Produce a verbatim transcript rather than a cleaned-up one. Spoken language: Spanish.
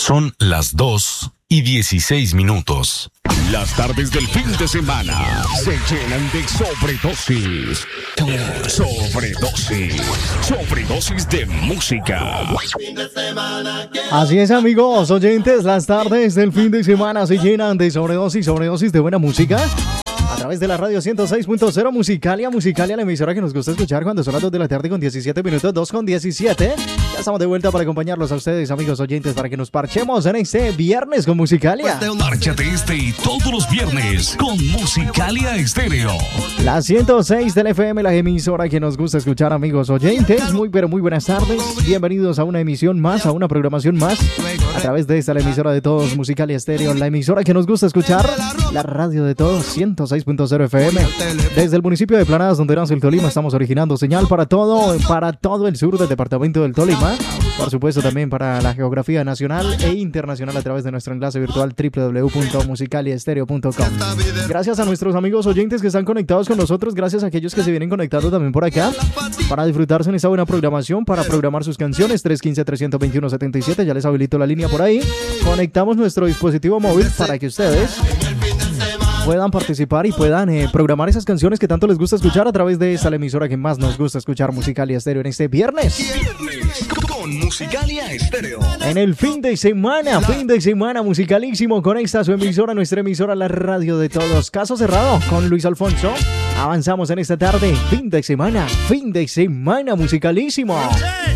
Son las dos y dieciséis minutos. Las tardes del fin de semana se llenan de sobredosis. Sobredosis. Sobredosis de música. Así es, amigos oyentes, las tardes del fin de semana se llenan de sobredosis, sobredosis de buena música. A través de la radio ciento seis punto cero Musicalia, Musicalia, la emisora que nos gusta escuchar cuando son las dos de la tarde con diecisiete minutos, dos con diecisiete. Ya estamos de vuelta para acompañarlos a ustedes, amigos oyentes, para que nos parchemos en este viernes con Musicalia. Márchate este y todos los viernes con Musicalia Estéreo. La ciento seis del F M, la emisora que nos gusta escuchar, amigos oyentes. Muy, pero muy buenas tardes. Bienvenidos a una emisión más, a una programación más. A través de esta, la emisora de todos, Musicalia Estéreo, la emisora que nos gusta escuchar, la radio de todos, ciento seis punto cero F M. Desde el municipio de Planadas, Honduras, el Tolima, estamos originando señal para todo, para todo el sur del departamento del Tolima. Por supuesto, también para la geografía nacional e internacional a través de nuestro enlace virtual doble u doble u doble u punto musicaliaestereo punto com. Gracias a nuestros amigos oyentes que están conectados con nosotros, gracias a aquellos que se vienen conectando también por acá para disfrutarse en esta buena programación, para programar sus canciones. Tres uno cinco, tres dos uno, siete siete, ya les habilito la línea por ahí. Conectamos nuestro dispositivo móvil para que ustedes puedan participar y puedan eh, programar esas canciones que tanto les gusta escuchar a través de esta la emisora que más nos gusta escuchar, Musicalia Estéreo, en este viernes. Viernes con Musicalia Estéreo. En el fin de semana, fin de semana musicalísimo con esta su emisora, nuestra emisora, la radio de todos. Caso cerrado con Luis Alfonso. Avanzamos en esta tarde, fin de semana, fin de semana musicalísimo.